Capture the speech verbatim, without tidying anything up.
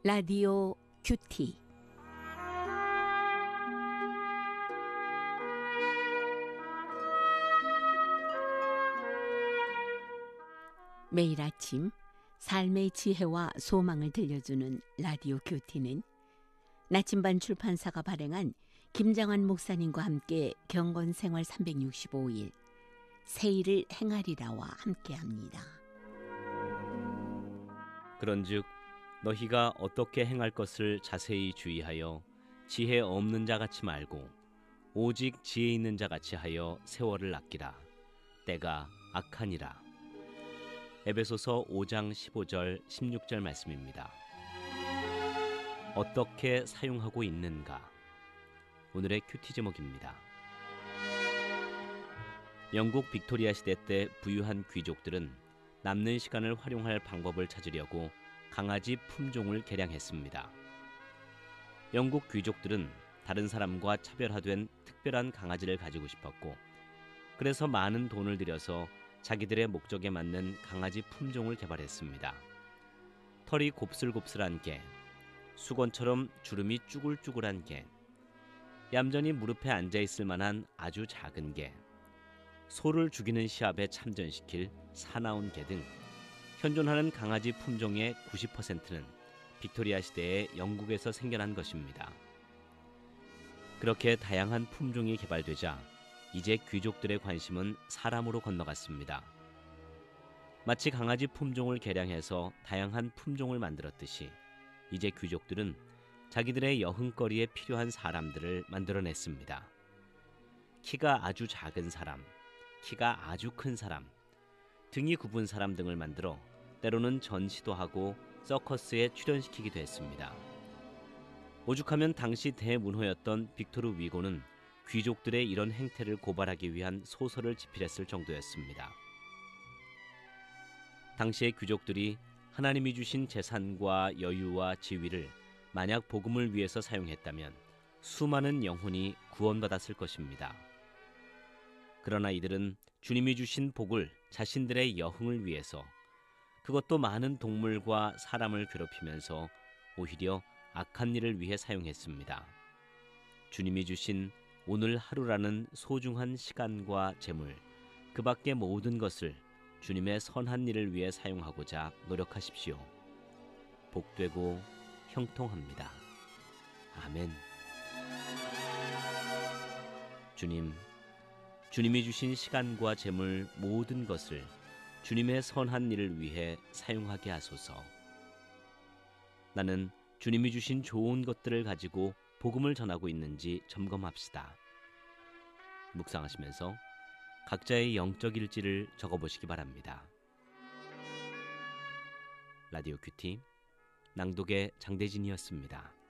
라디오 큐티. 매일 아침 삶의 지혜와 소망을 들려주는 라디오 큐티는 나침반 출판사가 발행한 김장환 목사님과 함께 경건생활 삼백육십오 일 새 일을 행하리라와 함께합니다. 그런즉 너희가 어떻게 행할 것을 자세히 주의하여 지혜 없는 자같이 말고 오직 지혜 있는 자같이 하여 세월을 아끼라. 때가 악하니라. 에베소서 오 장 십오 절 십육 절 말씀입니다. 어떻게 사용하고 있는가? 오늘의 큐티 제목입니다. 영국 빅토리아 시대 때 부유한 귀족들은 남는 시간을 활용할 방법을 찾으려고 강아지 품종을 개량했습니다. 영국 귀족들은 다른 사람과 차별화된 특별한 강아지를 가지고 싶었고, 그래서 많은 돈을 들여서 자기들의 목적에 맞는 강아지 품종을 개발했습니다. 털이 곱슬곱슬한 개, 수건처럼 주름이 쭈글쭈글한 개, 얌전히 무릎에 앉아있을 만한 아주 작은 개, 소를 죽이는 시합에 참전시킬 사나운 개 등 현존하는 강아지 품종의 구십 퍼센트는 빅토리아 시대에 영국에서 생겨난 것입니다. 그렇게 다양한 품종이 개발되자 이제 귀족들의 관심은 사람으로 건너갔습니다. 마치 강아지 품종을 개량해서 다양한 품종을 만들었듯이 이제 귀족들은 자기들의 여흥거리에 필요한 사람들을 만들어냈습니다. 키가 아주 작은 사람, 키가 아주 큰 사람, 등이 굽은 사람 등을 만들어 때로는 전시도 하고 서커스에 출연시키기도 했습니다. 오죽하면 당시 대문호였던 빅토르 위고는 귀족들의 이런 행태를 고발하기 위한 소설을 집필했을 정도였습니다. 당시의 귀족들이 하나님이 주신 재산과 여유와 지위를 만약 복음을 위해서 사용했다면 수많은 영혼이 구원받았을 것입니다. 그러나 이들은 주님이 주신 복을 자신들의 여흥을 위해서, 그것도 많은 동물과 사람을 괴롭히면서 오히려 악한 일을 위해 사용했습니다. 주님이 주신 오늘 하루라는 소중한 시간과 재물, 그 밖의 모든 것을 주님의 선한 일을 위해 사용하고자 노력하십시오. 복되고 형통합니다. 아멘. 주님, 주님이 주신 시간과 재물 모든 것을 주님의 선한 일을 위해 사용하게 하소서. 나는 주님이 주신 좋은 것들을 가지고 복음을 전하고 있는지 점검합시다. 묵상하시면서 각자의 영적 일지를 적어보시기 바랍니다. 라디오 큐티 낭독의 장대진이었습니다.